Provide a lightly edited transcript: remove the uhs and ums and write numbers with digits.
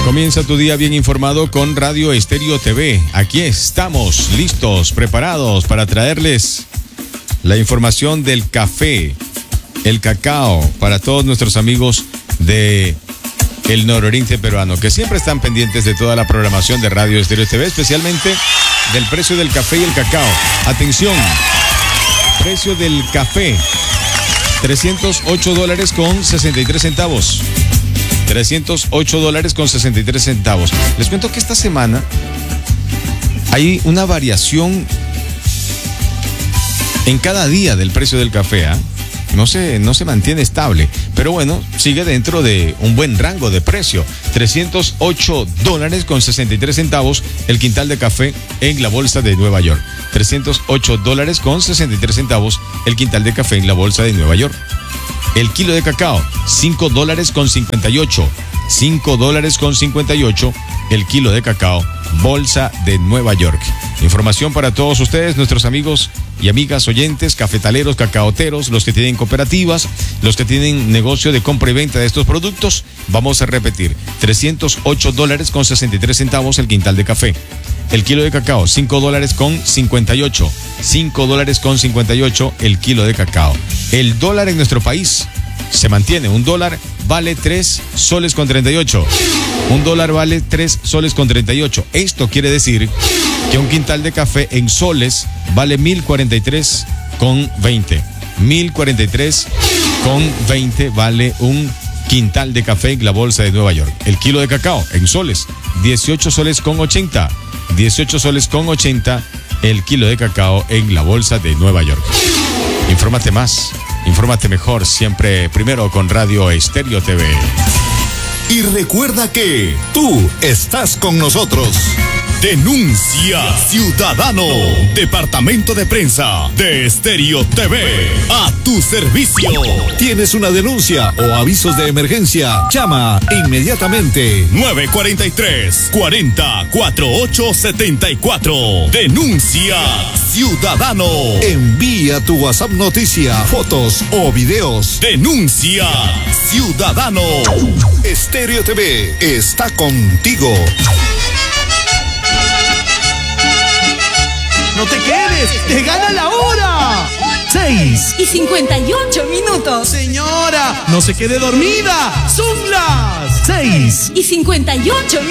Comienza tu día bien informado con Radio Estéreo TV. Aquí estamos listos, preparados para traerles la información del café, el cacao, para todos nuestros amigos de el nororiente peruano, que siempre están pendientes de toda la programación de Radio Estéreo TV, especialmente del precio del café y el cacao. Atención, precio del café, $308 con 63 centavos. $308 con 63 centavos. Les cuento que esta semana hay una variación en cada día del precio del café, ¿eh? No se mantiene estable, pero bueno, sigue dentro de un buen rango de precio. $308 con 63 centavos el quintal de café en la bolsa de Nueva York. $308 con 63 centavos el quintal de café en la bolsa de Nueva York. El kilo de cacao, $5 con 58. $5 con 58 el kilo de cacao, bolsa de Nueva York. Información para todos ustedes, nuestros amigos y amigas oyentes, cafetaleros, cacaoteros, los que tienen cooperativas, los que tienen negocio de compra y venta de estos productos. Vamos a repetir, $308 con 63 centavos el quintal de café. El kilo de cacao, $5 con 58. $5 con 58 el kilo de cacao. El dólar en nuestro país se mantiene. Un dólar vale 3 soles con 38. Un dólar vale 3 soles con 38. Esto quiere decir que un quintal de café en soles vale 1.043 con 20. 1.043 con 20 vale un quintal de café en la bolsa de Nueva York. El kilo de cacao en soles, 18 soles con 80. 18 soles con 80 el kilo de cacao en la bolsa de Nueva York. Infórmate más, infórmate mejor, siempre primero con Radio Estéreo TV. Y recuerda que tú estás con nosotros. Denuncia Ciudadano. Departamento de Prensa de Estéreo TV. A tu servicio. ¿Tienes una denuncia o avisos de emergencia? Llama inmediatamente 943-404874. Denuncia Ciudadano. Envía tu WhatsApp noticia, fotos o videos. Denuncia Ciudadano. Estéreo TV está contigo. ¡No te quedes! ¡Te gana la hora! 6:58. Señora, no se quede dormida. Son las 6:58.